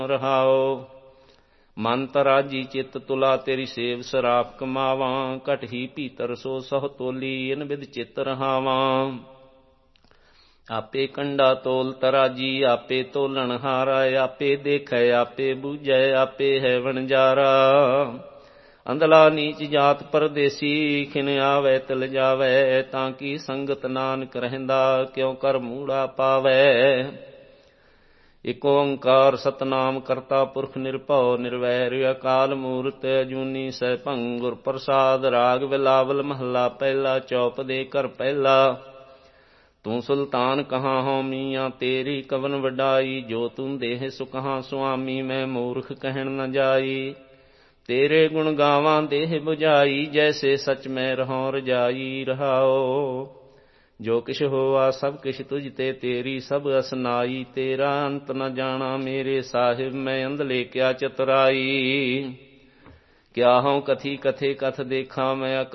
ਰਹਾਓ। ਮਨ ਤਰਾਜੀ ਚਿੱਤ ਤੁਲਾ ਤੇਰੀ ਸੇਵ ਸਰਾਪ ਕਮਾਵਾਂ। ਘਟ ਹੀ ਭੀਤਰ ਸੋ ਸਹੁ ਤੋਲੀ ਇਨ ਬਿਧ ਚਿੱਤ ਰਹਾਵਾਂ। ਆਪੇ ਕੰਡਾ ਤੋਲ ਤਰਾਜੀ ਆਪੇ ਤੋਲਣ ਹਾਰਾ। ਆਪੇ ਦੇਖੈ ਆਪੇ ਬੂਝੈ ਆਪੇ ਹੈ ਵਣਜਾਰਾ। ਅੰਧਲਾ ਨੀਚ ਜਾਤ ਪਰਦੇਸੀ ਖਿਨ ਆਵੈ ਤਿਲ ਜਾਵੈ। ਤਾਂ ਕੀ ਸੰਗਤ ਨਾਨਕ ਰਹਿੰਦਾ ਕਿਉ ਕਰ ਮੂੜਾ ਪਾਵੈ। ਇਕ ਓੰਕਾਰ ਸਤਿਨਾਮ ਕਰਤਾ ਪੁਰਖ ਨਿਰਭਉ ਨਿਰਵੈਰ। ਅਕਾਲ ਮੂਰਤਿ ਅਜੂਨੀ ਸੈਭੰ ਗੁਰ ਪ੍ਰਸਾਦ। ਰਾਗ ਬਿਲਾਵਲ ਮਹੱਲਾ ਪਹਿਲਾ। ਚੌਪ ਦੇ ਘਰ ਪਹਿਲਾ। ਤੂੰ ਸੁਲਤਾਨ ਕਹਾਂ ਹਉ ਮੀਆਂ ਤੇਰੀ ਕਵਨ ਵਡਾਈ। ਜੋ ਤੂੰ ਦੇਹ ਸੋ ਕਹਾਂ ਸੁਆਮੀ ਮੈਂ ਮੂਰਖ ਕਹਿਣ ਨ ਜਾਈ। ਤੇਰੇ ਗੁਣ ਗਾਵਾਂ ਦੇਹ ਬੁਝਾਈ ਜੈਸੇ ਸਚ ਮੈਂ ਰਹਉ ਰਜਾਈ। ਰਹਾਓ ਜੋ ਕਿਛ ਹੋਆ ਸਭ ਕਿਛ ਤੁਝ ਤੇ ਤੇਰੀ ਸਭ ਅਸਨਾਈ। ਤੇਰਾ ਅੰਤ ਨ ਜਾਣਾ ਮੇਰੇ ਸਾਹਿਬ ਮੈਂ ਅੰਧਲੇ ਕਿਆ ਚਤੁਰਾਈ। ਕਿਆ ਹਉ ਕਥੀ ਕਥੇ ਕਥ ਦੇਖਾਂ ਮੈਂ